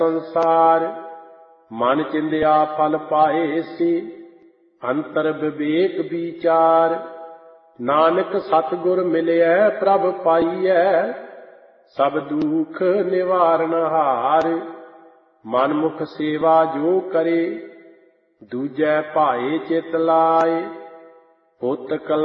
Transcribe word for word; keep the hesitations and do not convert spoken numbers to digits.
ਸੰਸਾਰ। ਮਨ ਚਿੰਦਿਆ ਫਲ ਪਾਏ ਸੀ, ਅੰਤਰ ਵਿਵੇਕ ਵਿਚਾਰ। ਨਾਨਕ ਸਤਿਗੁਰ ਮਿਲਿਆ ਪ੍ਰਭ ਪਾਈਐ, ਸਭ ਦੁਖ ਨਿਵਾਰਨ ਹਾਰ। ਮਨਮੁਖ ਸੇਵਾ ਜੋ ਕਰੇ, ਦੂਜੈ ਭਾਏ ਚਿਤ ਲਾਏ। ਪੁੱਤ